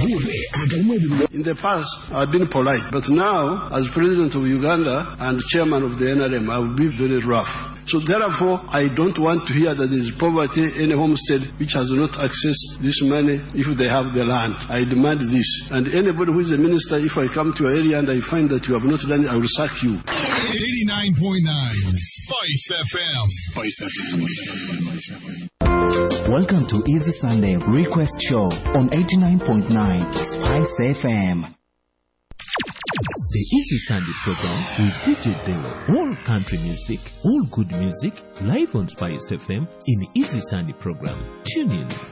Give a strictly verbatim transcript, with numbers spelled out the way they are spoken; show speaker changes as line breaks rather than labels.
In the past, I've been polite, but now, as president of Uganda and chairman of the N R M, I will be very rough. So therefore, I don't want to hear that there is poverty in a homestead which has not accessed this money if they have the land. I demand this. And anybody who is a minister, if I come to your area and I find that you have not done it, I will sack you.
eighty-nine point nine Spice F M. Spice F M.
Welcome to Easy Sunday Request Show on eighty-nine point nine Spice F M.
The Easy Sunday program with D J Deo. All country music, all good music, live on Spice F M in Easy Sunday program. Tune in.